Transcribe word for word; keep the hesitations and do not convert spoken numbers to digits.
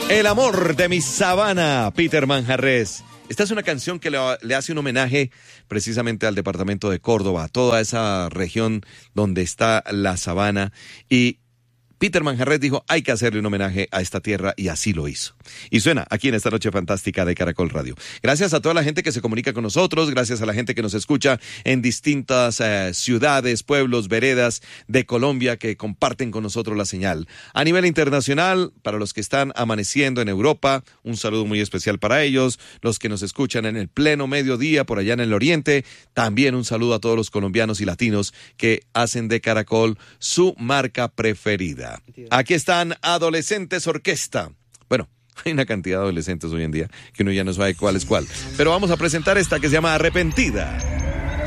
El amor de mi sabana, Peter Manjarrés. Esta es una canción que le, le hace un homenaje precisamente al departamento de Córdoba, a toda esa región donde está la sabana. Y Peter Manjarrés dijo, hay que hacerle un homenaje a esta tierra, y así lo hizo. Y suena aquí en esta noche fantástica de Caracol Radio. Gracias a toda la gente que se comunica con nosotros, gracias a la gente que nos escucha en distintas eh, ciudades, pueblos, veredas de Colombia que comparten con nosotros la señal. A nivel internacional, para los que están amaneciendo en Europa, un saludo muy especial para ellos. Los que nos escuchan en el pleno mediodía por allá en el oriente, también un saludo a todos los colombianos y latinos que hacen de Caracol su marca preferida. Aquí están Adolescentes Orquesta. Bueno, hay una cantidad de adolescentes hoy en día que uno ya no sabe cuál es cuál. Pero vamos a presentar esta que se llama Arrepentida.